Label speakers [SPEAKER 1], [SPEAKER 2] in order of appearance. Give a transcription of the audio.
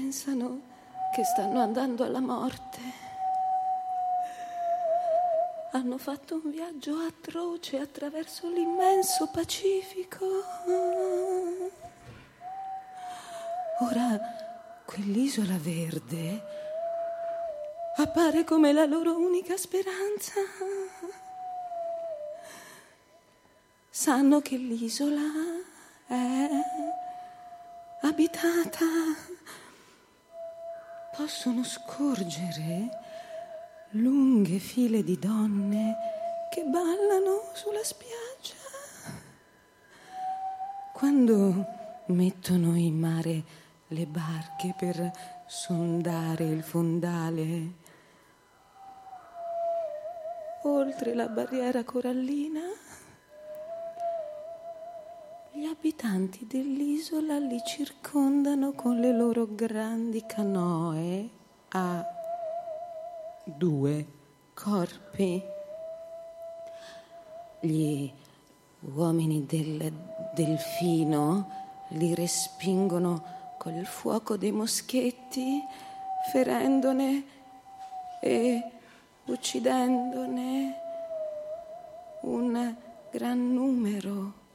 [SPEAKER 1] pensano che stanno andando alla morte. Hanno fatto un viaggio atroce attraverso l'immenso Pacifico. Ora quell'isola verde appare come la loro unica speranza. Sanno che l'isola è abitata. Possono scorgere lunghe file di donne che ballano sulla spiaggia. Quando mettono in mare le barche per sondare il fondale, oltre la barriera corallina, gli abitanti dell'isola li circondano con le loro grandi canoe a 2 corpi. Gli uomini del delfino li respingono col fuoco dei moschetti, ferendone e uccidendone un gran numero.